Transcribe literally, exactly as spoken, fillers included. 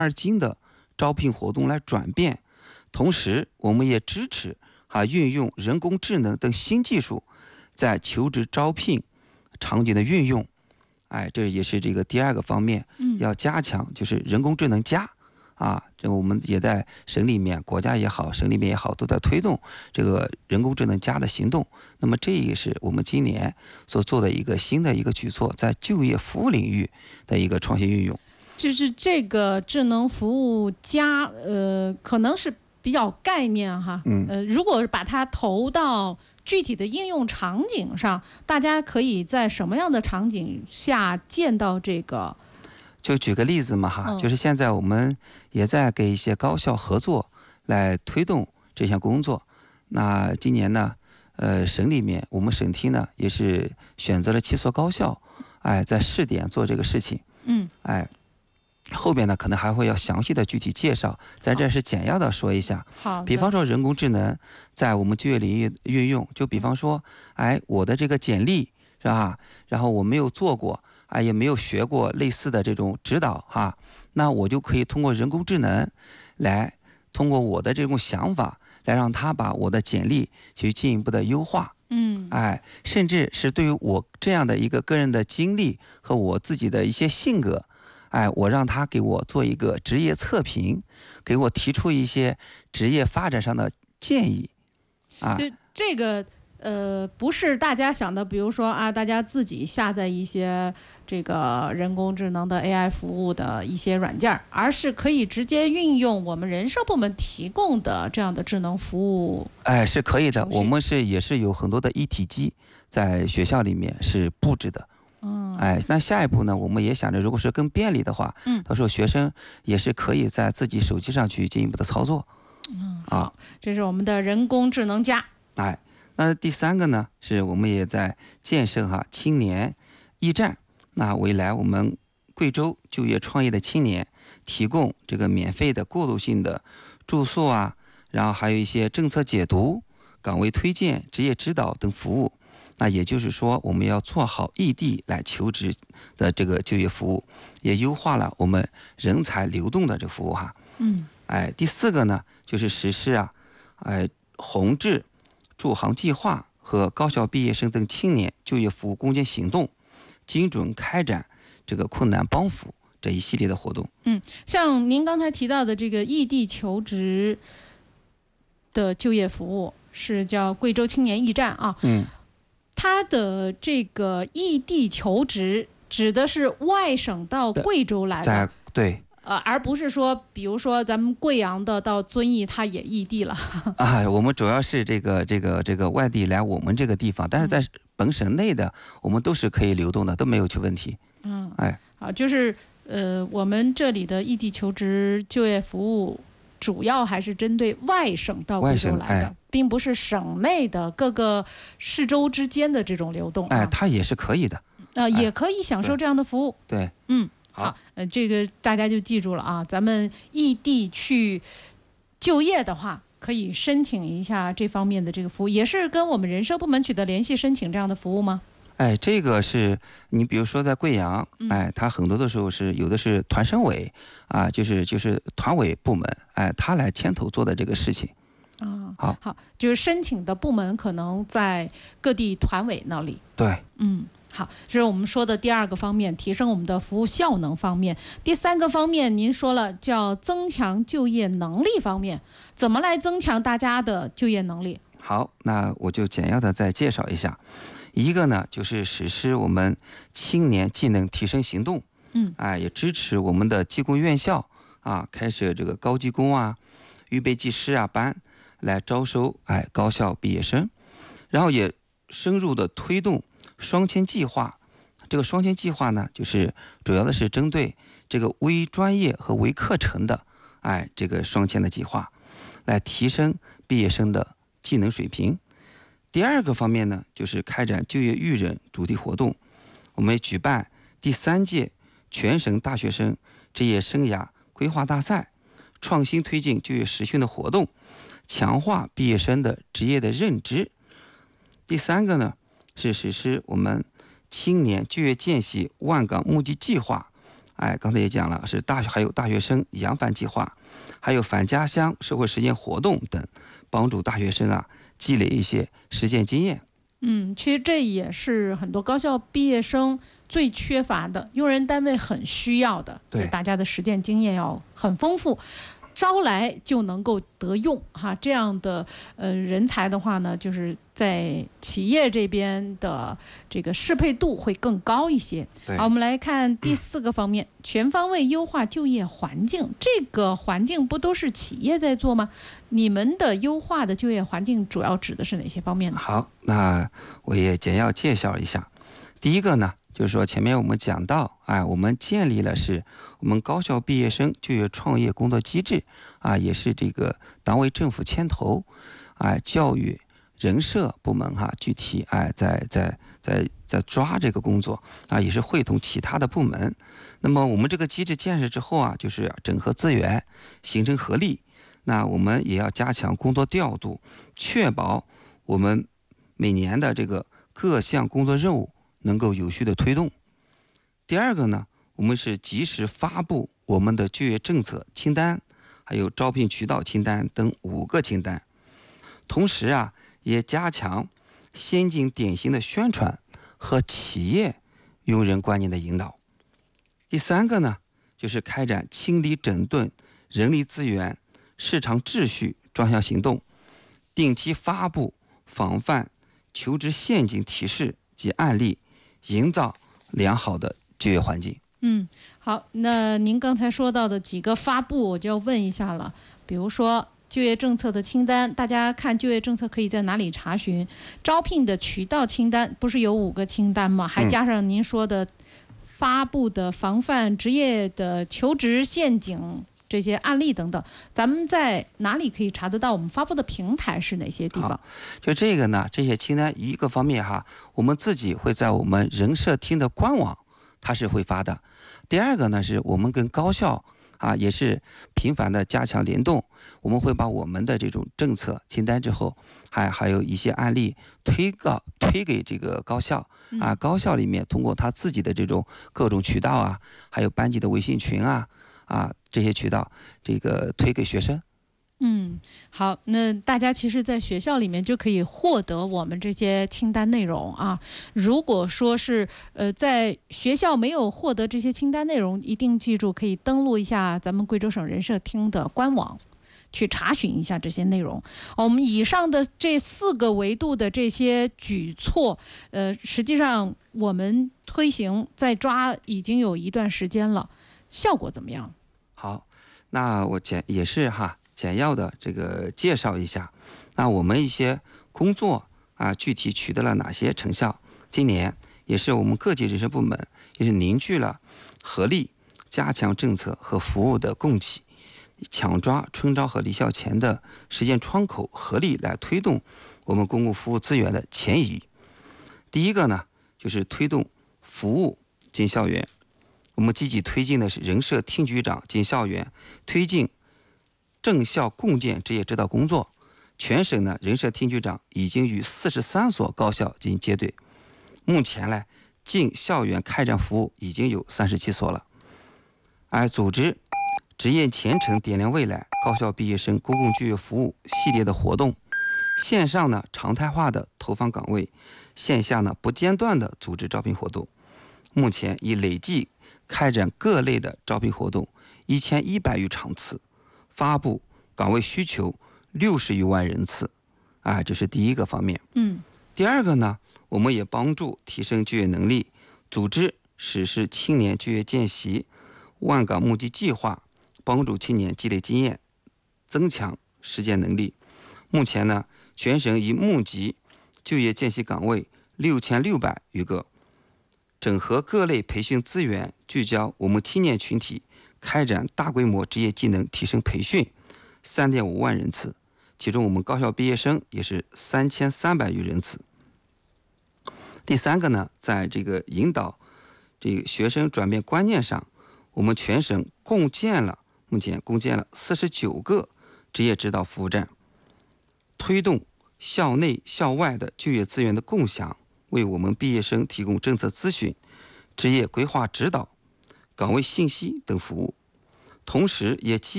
二金的招聘活动来转变，同时我们也支持啊运用人工智能等新技术在求职招聘场景的运用。哎，这也是这个第二个方面，要加强就是人工智能加。啊，这个我们也在省里面，国家也好，省里面也好，都在推动这个人工智能加的行动。那么这也是我们今年所做的一个新的一个举措，在就业服务领域的一个创新运用。 就是这个智能服务加，呃，可能是比较概念哈，嗯，呃，如果把它投到具体的应用场景上，大家可以在什么样的场景下见到这个？ 就举个例子嘛哈，就是现在我们也在给一些高校合作来推动这项工作。那今年呢，呃，省里面我们省厅呢也是选择了七所高校，哎，在试点做这个事情。嗯，哎，后边呢可能还会要详细的具体介绍，在这是简要的说一下。好，比方说人工智能在我们就业领域运用，就比方说，哎，我的这个简历是吧？然后我没有做过。啊，也没有学过类似的这种指导哈，那我就可以通过人工智能来通过我的这种想法来让他把我的简历去进一步的优化。嗯，哎，甚至是对于我这样的一个个人的经历和我自己的一些性格，哎，我让他给我做一个职业测评，给我提出一些职业发展上的建议。啊， 就这个。呃，不是大家想的，比如说啊，大家自己下载一些这个人工智能的 A I 服务的一些软件，而是可以直接运用我们人社部门提供的这样的智能服务。 哎，是可以的，我们是也是有很多的一体机在学校里面是布置的。嗯，哎，那下一步呢，我们也想着，如果是更便利的话，嗯，到时候学生也是可以在自己手机上去进一步的操作。 嗯，好，这是我们的人工智能加。 哎。那第三个呢，是我们也在建设哈青年驿站。那未来我们贵州就业创业的青年提供这个免费的过渡性的住宿啊，然后还有一些政策解读、岗位推荐、职业指导等服务。那也就是说，我们要做好异地来求职的这个就业服务，也优化了我们人才流动的这个服务哈。嗯，哎，第四个呢，就是实施啊，哎，宏志助行计划和高校毕业生等青年就业服务攻坚行动，精准开展这个困难帮扶这一系列的活动。 嗯，像您刚才提到的这个异地求职的就业服务是叫贵州青年驿站啊。嗯，它的这个异地求职指的是外省到贵州来的。 对。 呃，而不是说，比如说咱们贵阳的到遵义，它也异地了。 啊，我们主要是这个这个这个外地来我们这个地方，但是在本省内的，我们都是可以流动的，都没有去问题。嗯，哎， 好，就是呃，我们这里的异地求职就业服务，主要还是针对外省到贵州来的，哎、并不是省内的各个市州之间的这种流动、啊。 哎，它也是可以的。 呃，也可以享受这样的服务。 对，对嗯。好，呃，这个大家就记住了啊。咱们异地去就业的话，可以申请一下这方面的这个服务，也是跟我们人社部门取得联系申请这样的服务吗？ 哎，这个是你比如说在贵阳，哎，它很多的时候是有的是团省委啊，就是就是团委部门，哎，他来牵头做的这个事情。 啊，好，好，就是申请的部门可能在各地团委那里。 对， 嗯。好，这是我们说的第二个方面，提升我们的服务效能方面。第三个方面，您说了叫增强就业能力方面，怎么来增强大家的就业能力？ 好，那我就简要的再介绍一下。一个呢，就是实施我们青年技能提升行动，嗯，哎，也支持我们的技工院校啊，开设这个高技工啊、预备技师啊班，来招收哎高校毕业生，然后也深入的推动双签计划。这个双签计划呢，就是主要的是针对这个微专业和微课程的哎这个双签的计划，来提升毕业生的技能水平。第二个方面呢，就是开展就业育人主题活动，我们举办第三届全省大学生职业生涯规划大赛，创新推进就业实训的活动，强化毕业生的职业的认知。第三个呢，是实施我们青年就业见习万岗募集计划， 哎，刚才也讲了，是大学还有大学生扬帆计划，还有返家乡社会实践活动等，帮助大学生啊积累一些实践经验。 嗯，其实这也是很多高校毕业生最缺乏的，用人单位很需要的， 对， 大家的实践经验要很丰富。招来就能够得用哈，这样的呃人才的话呢，就是在企业这边的这个适配度会更高一些。好，我们来看第四个方面，全方位优化就业环境。这个环境不都是企业在做吗？你们的优化的就业环境主要指的是哪些方面呢？ 好，那我也简要介绍一下。第一个呢，就是说前面我们讲到，哎，我们建立了是我们高校毕业生就业创业工作机制啊，也是这个党委政府牵头，哎，教育人社部门哈、啊，具体哎在在在在抓这个工作啊，也是会同其他的部门。那么我们这个机制建设之后啊，就是整合资源，形成合力。那我们也要加强工作调度，确保我们每年的这个各项工作任务能够有序的推动。第二个呢，我们是及时发布我们的就业政策清单，还有招聘渠道清单等五个清单。同时啊，也加强先进典型的宣传和企业用人观念的引导。第三个呢，就是开展清理整顿人力资源、市场秩序专项行动，定期发布防范求职陷阱提示及案例，营造良好的就业环境。 嗯，好，那您刚才说到的几个发布，我就要问一下了。比如说就业政策的清单，大家看就业政策可以在哪里查询？招聘的渠道清单不是有五个清单吗？还加上您说的发布的防范职业的求职陷阱这些案例等等，咱们在哪里可以查得到？我们发布的平台是哪些地方？ 就这个呢，这些清单一个方面哈，我们自己会在我们人社厅的官网，它是会发的。第二个呢，是我们跟高校啊也是频繁的加强联动，我们会把我们的这种政策清单之后，还还有一些案例推告推给这个高校啊，高校里面通过他自己的这种各种渠道啊，还有班级的微信群啊啊这些渠道，这个推给学生。 嗯，好，那大家其实在学校里面就可以获得我们这些清单内容啊。如果说是呃在学校没有获得这些清单内容，一定记住可以登录一下咱们贵州省人社厅的官网，去查询一下这些内容。我们以上的这四个维度的这些举措，呃，实际上我们推行在抓已经有一段时间了，效果怎么样？ 好，那我简也是哈。简要的这个介绍一下，那我们一些工作啊，具体取得了哪些成效？今年也是我们各级人社部门也是凝聚了合力，加强政策和服务的供给，抢抓春招和离校前的实践窗口，合力来推动我们公共服务资源的前移。第一个呢，就是推动服务进校园，我们积极推进的是人社厅局长进校园，推进政校共建职业指导工作。全省呢，人社厅局长已经与四十三所高校进行接对，目前呢，进校园开展服务已经有三十七所了。而组织职业前程点亮未来高校毕业生公共就业服务系列的活动，线上呢常态化的投放岗位，线下呢不间断的组织招聘活动。目前已累计开展各类的招聘活动一千一百余场次，发布岗位需求六十余万人次，啊，这是第一个方面。 嗯， 第二个呢，我们也帮助提升就业能力，组织实施青年就业见习、万岗募集计划，帮助青年积累经验，增强实践能力。目前呢，全省已募集就业见习岗位六千六百余个，整合各类培训资源，聚焦我们青年群体，开展大规模职业技能提升培训三点五万人次，其中我们高校毕业生也是三千三百余人次。第三个呢，在这个引导这个学生转变观念上，我们全省共建了目前共建了四十九个职业指导服务站，推动校内校外的就业资源的共享，为我们毕业生提供政策咨询、职业规划指导， 岗位信息等服务，同时也基